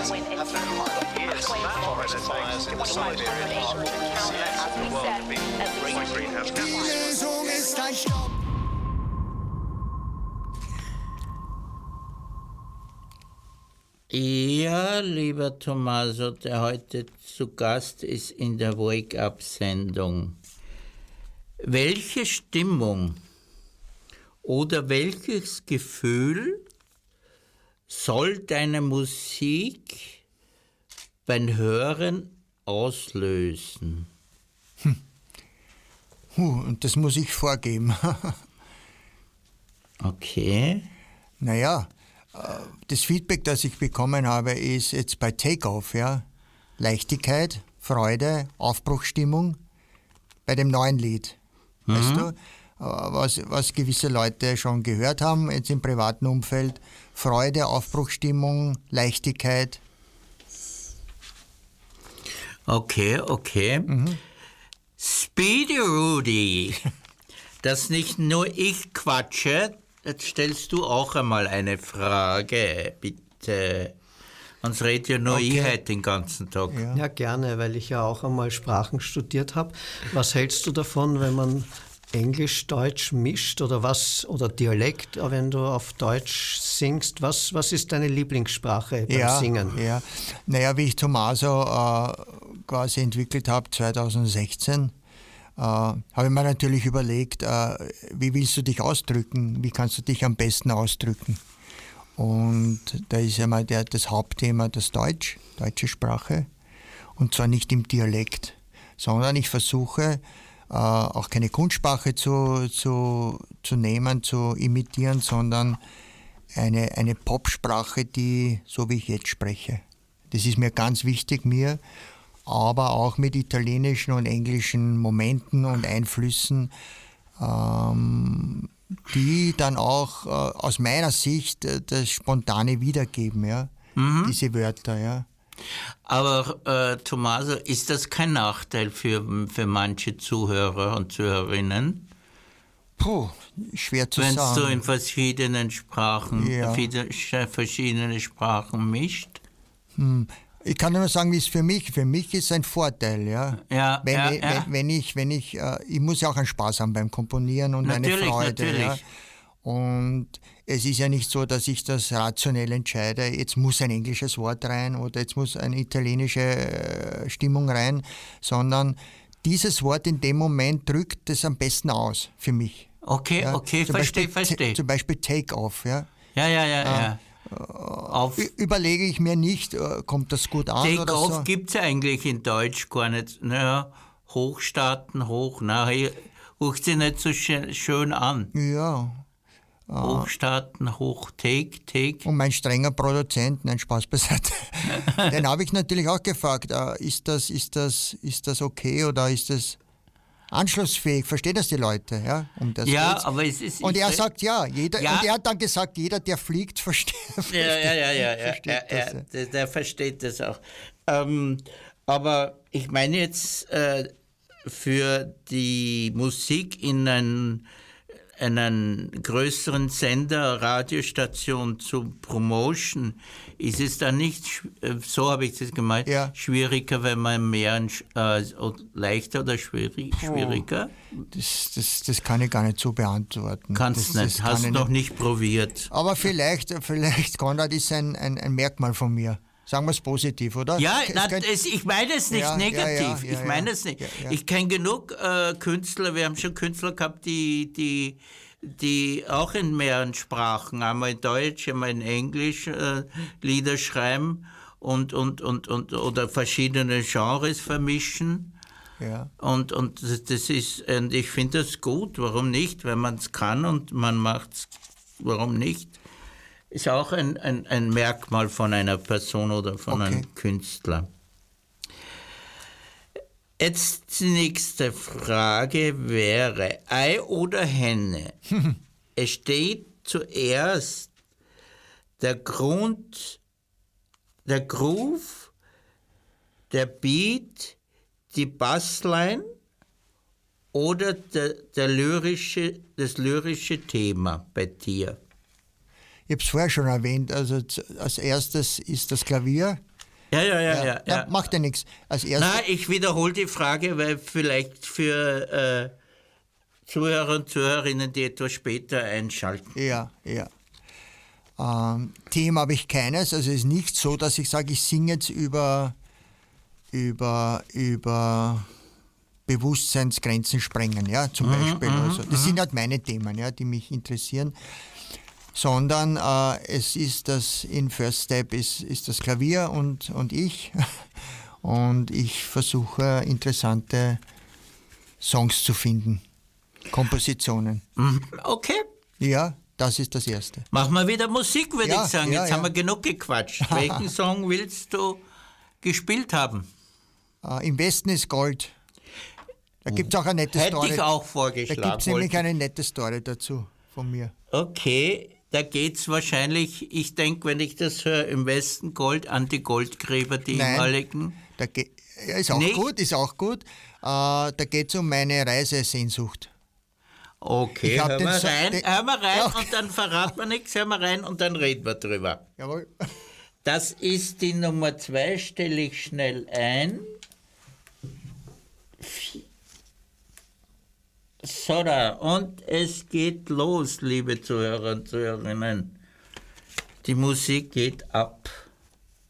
Yes, that forest fires in the Siberian Arctic has the world been great greenhouse gases. Ja, lieber Tommaso, der heute zu Gast ist in der Wake-up-Sendung. Welche Stimmung oder welches Gefühl soll deine Musik beim Hören auslösen? Und das muss ich vorgeben. Okay. Naja, das Feedback, das ich bekommen habe, ist jetzt bei Take-Off, ja. Leichtigkeit, Freude, Aufbruchsstimmung bei dem neuen Lied. Weißt du, was gewisse Leute schon gehört haben, jetzt im privaten Umfeld. Freude, Aufbruchsstimmung, Leichtigkeit. Okay. Speedy Rudy, dass nicht nur ich quatsche, jetzt stellst du auch einmal eine Frage, bitte. Sonst redet ja nur ich heute den ganzen Tag. Ja, gerne, weil ich ja auch einmal Sprachen studiert habe. Was hältst du davon, wenn man Englisch-Deutsch mischt oder Dialekt, wenn du auf Deutsch singst? Was ist deine Lieblingssprache beim Singen? Ja, naja, wie ich Tommaso quasi entwickelt habe 2016, habe ich mir natürlich überlegt, wie willst du dich ausdrücken? Wie kannst du dich am besten ausdrücken? Und da ist ja mal das Hauptthema das deutsche Sprache. Und zwar nicht im Dialekt, sondern ich versuche auch keine Kunstsprache zu nehmen, zu imitieren, sondern eine Popsprache, die so wie ich jetzt spreche. Das ist mir ganz wichtig, aber auch mit italienischen und englischen Momenten und Einflüssen, die dann auch aus meiner Sicht das Spontane wiedergeben, ja, diese Wörter, ja. Aber Tommaso, ist das kein Nachteil für manche Zuhörer und Zuhörerinnen? Schwer zu sagen. Wenn du in verschiedenen Sprachen, verschiedene Sprachen mischt? Ich kann nur sagen, wie es für mich ist es ein Vorteil, ja. Wenn ich muss ja auch einen Spaß haben beim Komponieren und eine Freude. Natürlich. Ja. Und es ist ja nicht so, dass ich das rationell entscheide, jetzt muss ein englisches Wort rein oder jetzt muss eine italienische Stimmung rein, sondern dieses Wort in dem Moment drückt es am besten aus für mich. Okay, verstehe. Zum Beispiel Take-Off, ja. Ja. Überlege ich mir nicht, kommt das gut an oder so? Take-Off gibt es ja eigentlich in Deutsch gar nicht. Naja, Hochstarten, hört sich nicht so schön an. Ja. Hochstarten, Take. Und mein strenger Produzent, nein, Spaß beiseite, den habe ich natürlich auch gefragt, ist das okay oder ist das anschlussfähig? Verstehen das die Leute? Ja, geht's. Aber es ist... Und er sagt ja. Und er hat dann gesagt, jeder, der fliegt, versteht das. Der versteht das auch. Aber ich meine jetzt für die Musik in einen größeren Sender, Radiostation zu promoten, ist es dann nicht, so habe ich das gemeint, schwieriger, wenn man leichter oder schwieriger? Das kann ich gar nicht so beantworten. Kannst nicht, hast du noch nicht probiert. Aber vielleicht, Konrad, ist ein Merkmal von mir. Sagen wir es positiv, oder? Ja, ich meine es nicht negativ. Ich meine es nicht. Ja. Ich kenne genug Künstler, wir haben schon Künstler gehabt, die auch in mehreren Sprachen, einmal in Deutsch, einmal in Englisch Lieder schreiben oder verschiedene Genres vermischen. Ja. Und ich finde das gut. Warum nicht? Wenn man es kann und man macht es, warum nicht? Ist auch ein Merkmal von einer Person oder von einem Künstler. Jetzt die nächste Frage wäre, Ei oder Henne? Es steht zuerst der Groove, der Beat, die Bassline oder das lyrische Thema bei dir? Ich habe es vorher schon erwähnt, also als erstes ist das Klavier, Ja. Macht ja nichts. Als erstes. Nein, ich wiederhole die Frage, weil vielleicht für Zuhörer und Zuhörerinnen, die etwas später einschalten. Ja. Thema habe ich keines. Also es ist nicht so, dass ich sage, ich singe jetzt über Bewusstseinsgrenzen sprengen, ja, zum Beispiel. Also, das sind halt meine Themen, ja, die mich interessieren. Sondern es ist das, in First Step ist das Klavier und ich. Und ich versuche, interessante Songs zu finden. Kompositionen. Okay. Ja, das ist das Erste. Machen wir wieder Musik, würde ich sagen. Jetzt haben wir ja. genug gequatscht. Welchen Song willst du gespielt haben? Im Westen ist Gold. Da gibt es auch eine nette Story. Hätte ich auch Da vorgeschlagen. gibt es nämlich eine nette Story dazu von mir. Okay, da geht es wahrscheinlich, ich denke, wenn ich das höre, im Westen Gold an die Goldgräber, die ehemaligen. Ist auch gut. Da geht es um meine Reisesehnsucht. Okay, hören wir rein und dann verraten wir nichts, hören wir rein und dann reden wir drüber. Jawohl. Das ist die Nummer 2, stelle ich schnell ein. So da, und es geht los, liebe Zuhörer und Zuhörerinnen. Die Musik geht ab.